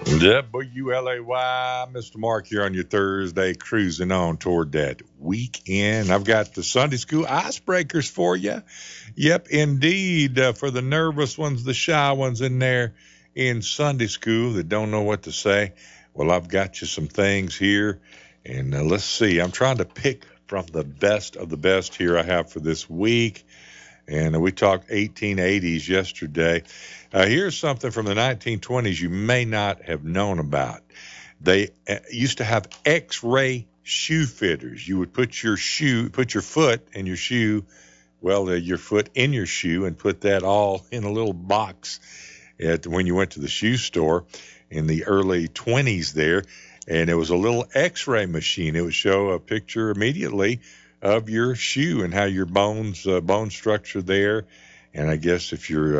WLAY, Mr. Mark here on your Thursday, cruising on toward that weekend. I've got the Sunday school icebreakers for you. Yep, indeed. For the nervous ones, the shy ones in there in Sunday school that don't know what to say. Well, I've got you some things here. And let's see. I'm trying to pick from the best of the best here I have for this week. And we talked 1880s yesterday. Here's something from the 1920s you may not have known about. They used to have X-ray shoe fitters. You would put your foot in your shoe, your foot in your shoe, and put that all in a little box when you went to the shoe store in the early 20s there. And it was a little X-ray machine. It would show a picture immediately of your shoe and how your bone structure there. And I guess if your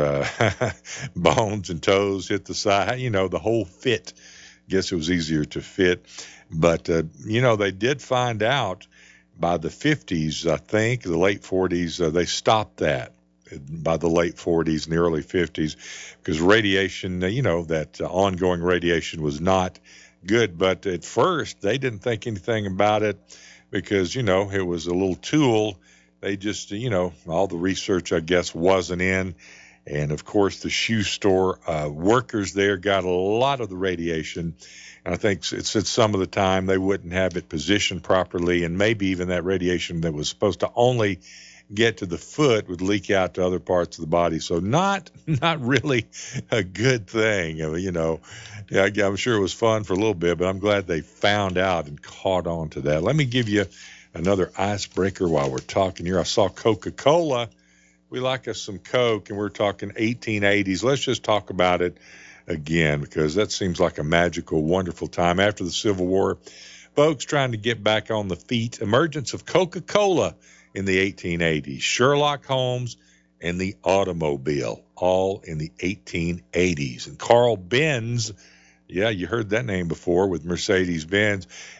bones and toes hit the side, the whole fit. Guess it was easier to fit. But, they did find out by the 50s, I think, the late 40s, they stopped that by the late 40s and the early 50s because radiation, that ongoing radiation was not good. But at first, they didn't think anything about it because, it was a little tool. They just, all the research, I guess, wasn't in. And of course, the shoe store workers there got a lot of the radiation. And I think it said some of the time they wouldn't have it positioned properly. And maybe even that radiation that was supposed to only get to the foot would leak out to other parts of the body. So not really a good thing. Yeah, I'm sure it was fun for a little bit, but I'm glad they found out and caught on to that. Let me give you another icebreaker while we're talking here. I saw Coca-Cola. We like us some Coke, and we're talking 1880s. Let's just talk about it again because that seems like a magical, wonderful time after the Civil War. Folks trying to get back on the feet. Emergence of Coca-Cola in the 1880s. Sherlock Holmes and the automobile, all in the 1880s. And Carl Benz, yeah, you heard that name before with Mercedes-Benz,